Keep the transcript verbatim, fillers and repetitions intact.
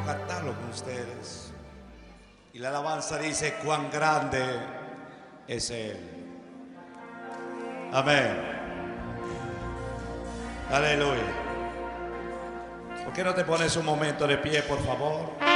cantarlo con ustedes. Y la alabanza dice: cuán grande es Él. Amén. Aleluya. ¿Por qué no te pones un momento de pie, por favor?